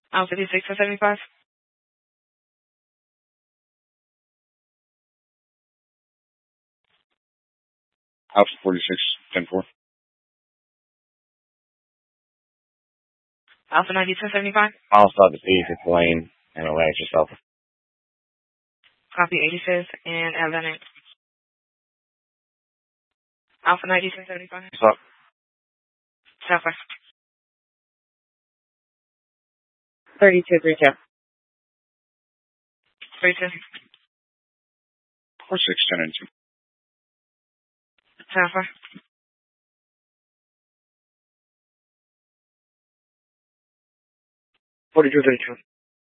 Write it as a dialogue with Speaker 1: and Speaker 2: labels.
Speaker 1: Alpha 56 and 75.
Speaker 2: Alpha 46, 10-4.
Speaker 1: Alpha 92 and 75.
Speaker 3: I'll start the 86th lane and relax yourself.
Speaker 1: Copy 85th and Atlantic. Alpha 92 and 75.
Speaker 3: What's up?
Speaker 1: Southwest.
Speaker 4: 32, 32.
Speaker 1: 32.
Speaker 2: 46, 10 and 2.
Speaker 1: Southwest.
Speaker 4: 42, 32.